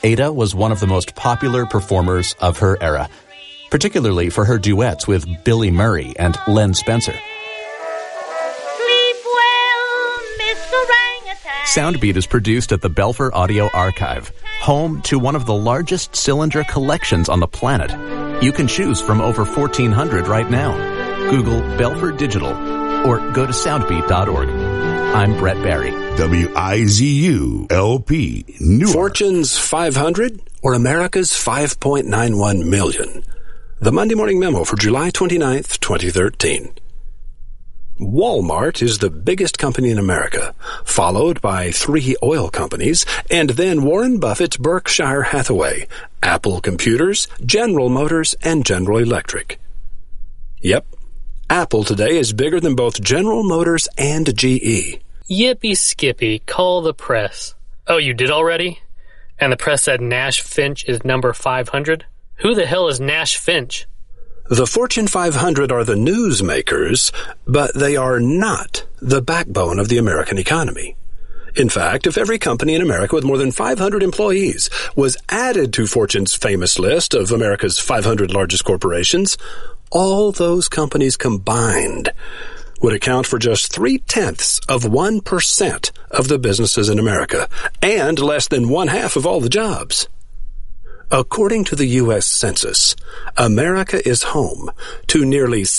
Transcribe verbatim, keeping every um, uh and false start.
Ada was one of the most popular performers of her era, particularly for her duets with Billy Murray and Len Spencer. Sleep well, Mister Orangutan. Soundbeat is produced at the Belfer Audio Archive, home to one of the largest cylinder collections on the planet. You can choose from over fourteen hundred right now. Google Belfer Digital or go to soundbeat dot org. I'm Brett Barry. W I Z U L P Newark. Fortune's five hundred or America's five point nine one million? The Monday Morning Memo for July twenty-ninth, twenty thirteen. Walmart is the biggest company in America, followed by three oil companies, and then Warren Buffett's Berkshire Hathaway, Apple Computers, General Motors, and General Electric. Yep, Apple today is bigger than both General Motors and G E. Yippee skippy, call the press. Oh, you did already? And the press said Nash Finch is number five hundred? Who the hell is Nash Finch? The Fortune five hundred are the newsmakers, but they are not the backbone of the American economy. In fact, if every company in America with more than five hundred employees was added to Fortune's famous list of America's five hundred largest corporations, all those companies combined would account for just three-tenths of one percent of the businesses in America, and less than one-half of all the jobs. According to the U S Census, America is home to nearly